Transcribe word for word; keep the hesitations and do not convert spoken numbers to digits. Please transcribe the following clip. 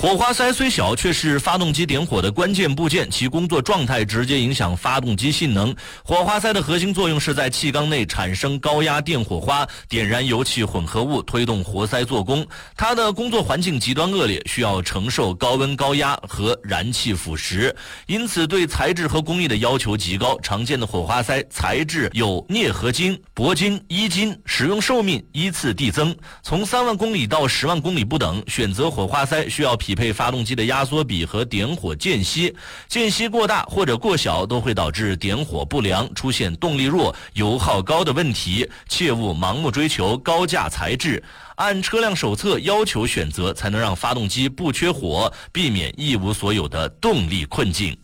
火花塞虽小，却是发动机点火的关键部件，其工作状态直接影响发动机性能。火花塞的核心作用是在气缸内产生高压电火花，点燃油气混合物，推动活塞做工。它的工作环境极端恶劣，需要承受高温高压和燃气腐蚀，因此对材质和工艺的要求极高。常见的火花塞材质有镍合金、铂金、铱金，使用寿命依次递增，从三万公里到十万公里不等。选择火花塞需要匹配发动机的压缩比和点火间隙，间隙过大或者过小都会导致点火不良，出现动力弱、油耗高的问题。切勿盲目追求高价材质，按车辆手册要求选择，才能让发动机不缺火，避免一无所有的动力困境。